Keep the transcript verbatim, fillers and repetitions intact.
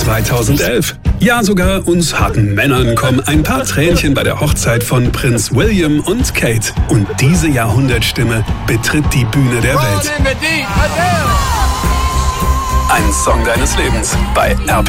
zweitausendelf. Ja, sogar uns harten Männern kommen ein paar Tränchen bei der Hochzeit von Prinz William und Kate. Und diese Jahrhundertstimme betritt die Bühne der Welt. Ein Song deines Lebens bei R P